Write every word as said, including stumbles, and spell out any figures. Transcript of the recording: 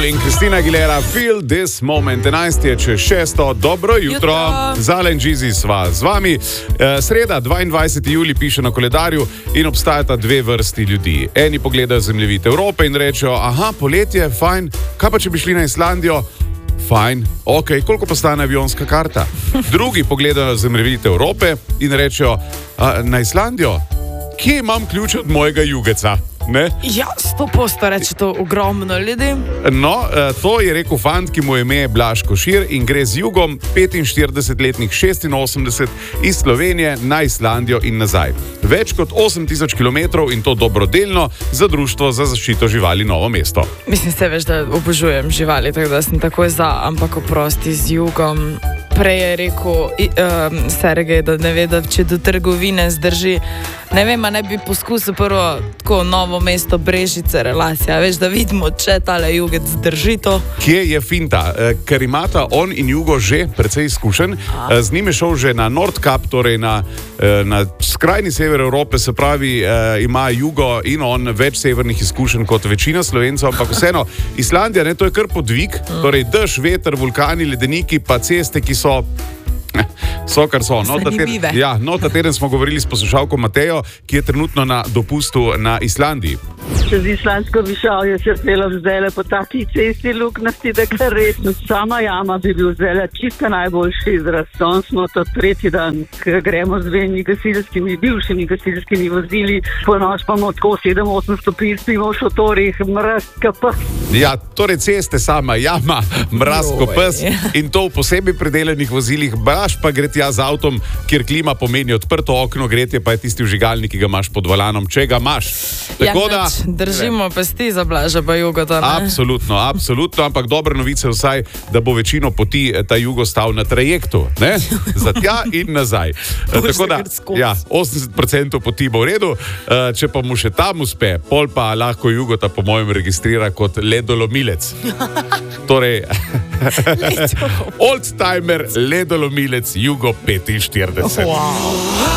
Pitbull in Christina Aguilera, Feel This Moment. enajst je čez šesto, dobro jutro. jutro. Zalen Džizi sva z vami. E, sreda, dvaindvajseti julij piše na koledarju in obstajata dve vrsti ljudi. Eni pogledajo zemljevid Evrope in rečejo, aha, poletje, fajn, kaj pa če bi šli na Islandijo? Fajn, ok, koliko pa stane avionska karta? Drugi pogledajo zemljevid Evrope in rečejo, na Islandijo? Kje imam ključ od mojega jugeca? Ne? Ja, sto posto reče to ogromno ljudi. No, to je rekel fant, ki mu je ime Blaž Košir in gre z jugom, petinštiridesetletnik šestinosemdeset iz Slovenije na Islandijo in nazaj. Več kot osem tisoč kilometrov in to dobrodelno za Društvo za zaščito živali Novo mesto. Mislim, se veš, da obožujem živali, tako da sem takoj za, ampak oprosti z jugom. Prej je rekel um, Sergej, da ne ve, da če do trgovine zdrži. Ne vem, a ne bi poskusil prvo tako Novo mesto, Brežice, relacija. Veš, da vidimo, če tale jugec zdrži to. Kje je finta? Ker imata on in Jugo že precej izkušen. A. Z njim je šel že na Nordkap, torej na, na skrajni sever Evrope, se pravi, ima Jugo in on več severnih izkušenj kot večina Slovencev, ampak vseeno, Islandija, ne, to je kar podvig, mm. torej dež, veter, vulkani, ledeniki, pa ceste, ki so so, kar so. No, ta teden, ja, no, ta teden smo govorili s poslušalko Matejo, ki je trenutno na dopustu na Islandiji. Čez islandsko višavje se pelem zdaj po taki cesti luknasti, da kar resno. Sama jama bi bil zdaj čisto najboljši izraz. Son smo to tretji dan, ko gremo z dvemi gasilskimi, bivšimi gasilskimi vozili, po noč pa imamo tako sedem osem stopinj, spimo v šotorih, mraz kapes. Ja, torej ceste sama jama, mraz kapes in to v posebej predelanih vozilih. Blaž pa gre tja z avtom, kjer klima pomeni odprto okno, gretje pa je tisti vžigalnik, ki ga imaš pod volanom, če ga imaš. Tako da držimo pesti za Blaža pa Jugota, ne? Absolutno, absolutno, ampak dobre novice vsaj, da bo večino poti ta Jugo stal na trajektu, ne? Za tja in nazaj. Tako da, ja, osemdeset procentov poti bo v redu, če pa mu še tam uspe, pol pa lahko Jugota po mojem registrira kot ledolomilec. Torej, old timer, ledolomilec, Jugo petinštirideset. Wow.